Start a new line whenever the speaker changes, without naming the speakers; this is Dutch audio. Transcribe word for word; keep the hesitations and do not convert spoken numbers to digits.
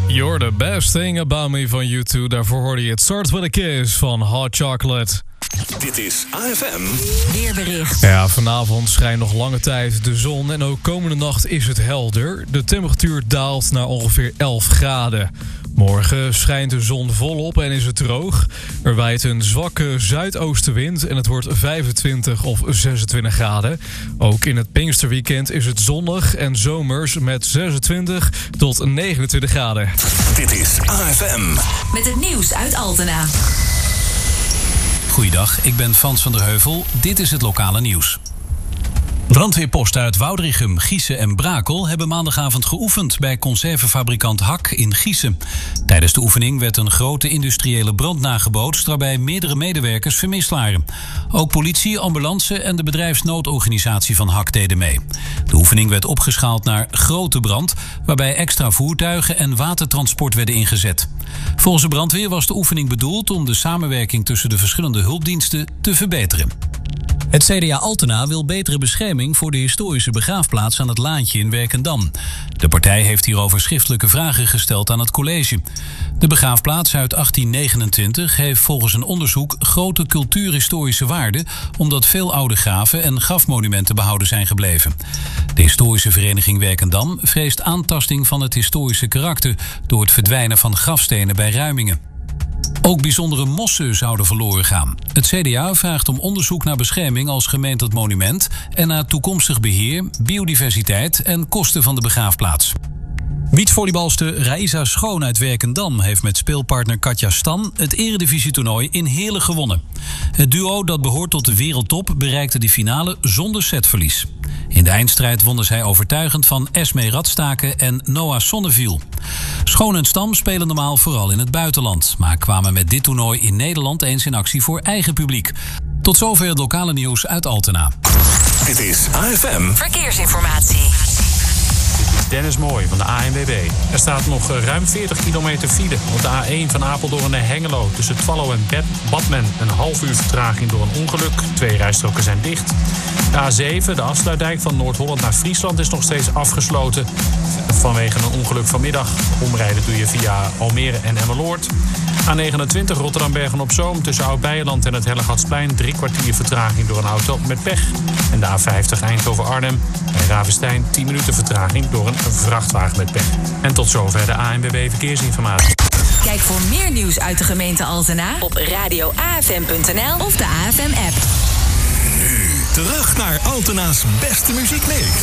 You're the best thing about me van U twee. Daarvoor hoorde je het Starts with a Kiss van Hot Chocolate.
Dit is A F M.
Weerbericht.
Ja, vanavond schijnt nog lange tijd de zon en ook komende nacht is het helder. De temperatuur daalt naar ongeveer elf graden. Morgen schijnt de zon volop en is het droog. Er waait een zwakke zuidoostenwind en het wordt vijfentwintig of zesentwintig graden. Ook in het Pinksterweekend is het zonnig en zomers met zesentwintig tot negenentwintig graden.
Dit is A F M.
Met het nieuws uit Altena.
Goeiedag, ik ben Frans van der Heuvel. Dit is het lokale nieuws. Brandweerposten uit Woudrichem, Giesen en Brakel hebben maandagavond geoefend bij conservenfabrikant Hak in Giesen. Tijdens de oefening werd een grote industriële brand nagebootst waarbij meerdere medewerkers vermist waren. Ook politie, ambulance en de bedrijfsnoodorganisatie van Hak deden mee. De oefening werd opgeschaald naar grote brand, waarbij extra voertuigen en watertransport werden ingezet. Volgens de brandweer was de oefening bedoeld om de samenwerking tussen de verschillende hulpdiensten te verbeteren. Het C D A Altena wil betere bescherming voor de historische begraafplaats aan het Laantje in Werkendam. De partij heeft hierover schriftelijke vragen gesteld aan het college. De begraafplaats uit achttien negenentwintig heeft volgens een onderzoek grote cultuurhistorische waarde, omdat veel oude graven en grafmonumenten behouden zijn gebleven. De historische vereniging Werkendam vreest aantasting van het historische karakter door het verdwijnen van grafstenen bij Ruimingen. Ook bijzondere mossen zouden verloren gaan. Het C D A vraagt om onderzoek naar bescherming als gemeentelijk monument en naar toekomstig beheer, biodiversiteit en kosten van de begraafplaats. Beachvolleybalster Raïsa Schoon uit Werkendam heeft met speelpartner Katja Stan het eredivisietoernooi in Heerlen gewonnen. Het duo dat behoort tot de wereldtop bereikte de finale zonder setverlies. In de eindstrijd wonnen zij overtuigend van Esmee Radstaken en Noah Sonneviel. Schoon en Stam spelen normaal vooral in het buitenland, maar kwamen met dit toernooi in Nederland eens in actie voor eigen publiek. Tot zover het lokale nieuws uit Altena.
Dit is A F M.
Verkeersinformatie.
Dennis Mooi van de A N W B. Er staat nog ruim veertig kilometer file op de A één van Apeldoorn naar Hengelo. Tussen Twallo en Badmen een half uur vertraging door een ongeluk. Twee rijstroken zijn dicht. De A zeven, de afsluitdijk van Noord-Holland naar Friesland, is nog steeds afgesloten. Vanwege een ongeluk vanmiddag. Omrijden doe je via Almere en Emmeloord. A negenentwintig Rotterdam-Bergen-op-Zoom tussen Oud-Beijerland en het Hellegatsplein. Drie kwartier vertraging door een auto met pech. En de A vijftig Eindhoven-Arnhem. Bij Ravenstein tien minuten vertraging door een vrachtwagen met pech. En tot zover de A N W B Verkeersinformatie.
Kijk voor meer nieuws uit de gemeente Altena op radio a f m punt n l of de A F M-app.
Nu terug naar Altena's beste muziekmix.